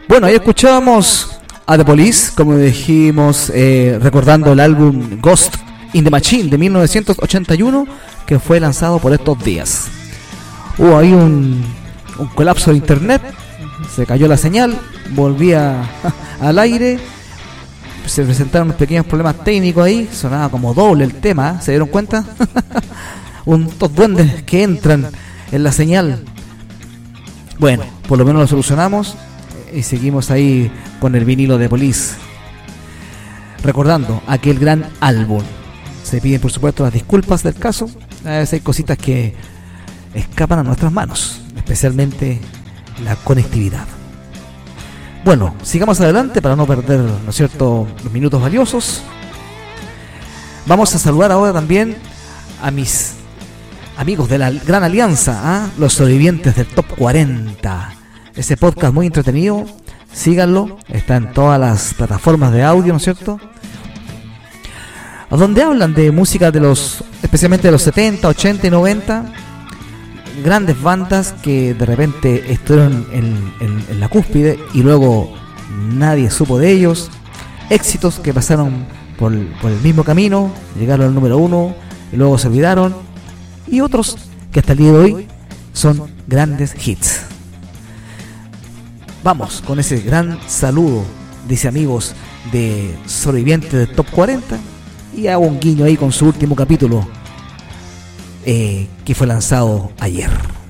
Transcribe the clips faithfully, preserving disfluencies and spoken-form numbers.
Bueno, ahí escuchábamos a The Police, como dijimos, eh, recordando el álbum Ghost in the Machine de mil novecientos ochenta y uno, que fue lanzado por estos días. Hubo ahí un, un colapso de internet, se cayó la señal, volvía al aire, se presentaron unos pequeños problemas técnicos ahí, sonaba como doble el tema, ¿se dieron cuenta? Unos duendes que entran en la señal. Bueno, por lo menos lo solucionamos y seguimos ahí con el vinilo de Police, recordando aquel gran álbum. Se piden por supuesto las disculpas del caso, a veces hay cositas que escapan a nuestras manos, especialmente la conectividad. Bueno, sigamos adelante para no perder, ¿no es cierto?, los minutos valiosos. Vamos a saludar ahora también a mis amigos de la Gran Alianza, ¿eh? Los sobrevivientes del Top cuarenta. Ese podcast muy entretenido, síganlo, está en todas las plataformas de audio, ¿no es cierto?, donde hablan de música de los, especialmente de los setenta, ochenta y noventa, grandes bandas que de repente estuvieron en, en, en la cúspide y luego nadie supo de ellos, éxitos que pasaron por, por el mismo camino, llegaron al número uno y luego se olvidaron, y otros que hasta el día de hoy son grandes hits. Vamos con ese gran saludo, dice amigos de sobrevivientes del Top cuarenta, y hago un guiño ahí con su último capítulo eh, que fue lanzado ayer.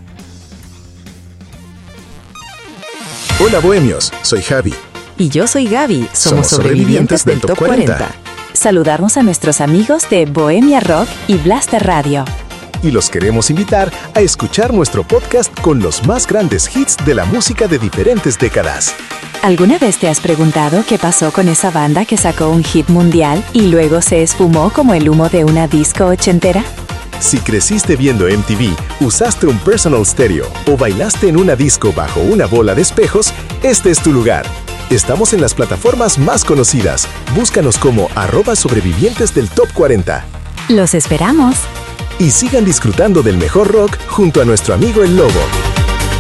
Hola bohemios, soy Javi. Y yo soy Gaby, somos, Somos sobrevivientes, sobrevivientes del Top cuarenta. cuarenta. Saludarnos a nuestros amigos de Bohemia Rock y Blaster Radio. Y los queremos invitar a escuchar nuestro podcast con los más grandes hits de la música de diferentes décadas. ¿Alguna vez te has preguntado qué pasó con esa banda que sacó un hit mundial y luego se esfumó como el humo de una disco ochentera? Si creciste viendo M T V, usaste un personal stereo o bailaste en una disco bajo una bola de espejos, este es tu lugar. Estamos en las plataformas más conocidas. Búscanos como arroba sobrevivientes del Top cuarenta. ¡Los esperamos! Y sigan disfrutando del mejor rock junto a nuestro amigo el Lobo.